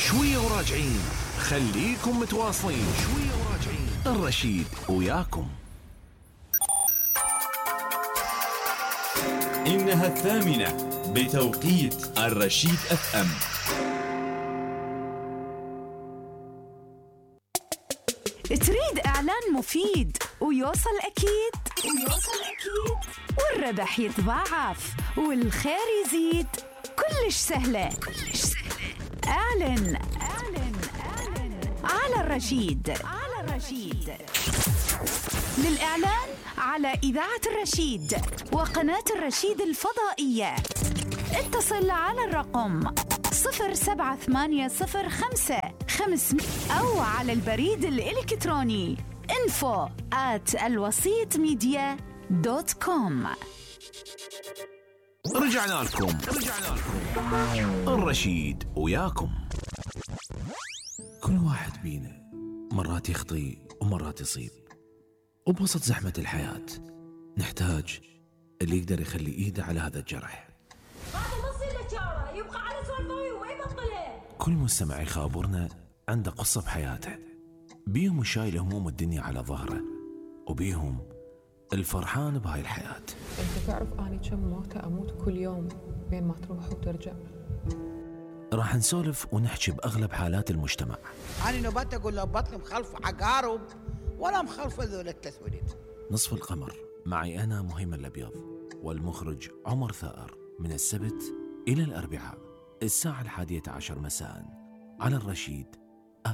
شوية وراجعين، خليكم متواصلين. شوية وراجعين، الرشيد وياكم. إنها 8 بتوقيت الرشيد FM. تريد إعلان مفيد ويوصل أكيد والربح يتضاعف والخير يزيد، كلش سهلة. اعلن على الرشيد. للإعلان على إذاعة الرشيد وقناة الرشيد الفضائية اتصل على الرقم 07805 أو على البريد الإلكتروني info@alwasitmedia.com. رجعنا لكم. الرشيد وياكم. كل واحد بينا مرات يخطي ومرات يصيب، وبوسط زحمة الحياة نحتاج اللي يقدر يخلي إيده على هذا الجرح. يبقى على سوالفه ويبطله. كل مستمع يخابرنا عنده قصة بحياته، بيهم شايل هموم الدنيا على ظهره، وبيهم الفرحان بهاي الحياة. انت تعرف اني كم موتة اموت كل يوم بين ما تروح وترجع. راح نسولف ونحكي بأغلب حالات المجتمع. أنا نبات أقول له بطني مخلف عقارب ولا مخلف ذول التسويد. نصف القمر معي أنا مهيم الأبيض والمخرج عمر ثائر، من السبت إلى الأربعاء الساعة 11 مساء على الرشيد